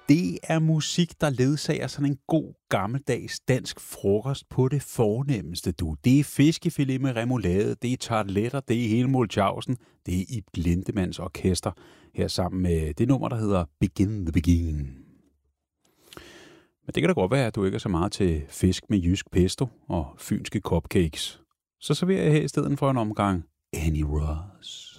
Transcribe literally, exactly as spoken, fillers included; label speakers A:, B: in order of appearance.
A: Det er musik, der ledsager sådan en god gammeldags dansk frokost på det fornemmeste, du. Det er fiskefilet med remoulade, det er tarteletter, det er hele Moltjavsen, det er Ib Glindemanns orkester, her sammen med det nummer, der hedder Begin the Begin. Men det kan da godt være, at du ikke er så meget til fisk med jysk pesto og fynske cupcakes. Så serverer jeg her i stedet for en omgang Annie Ross.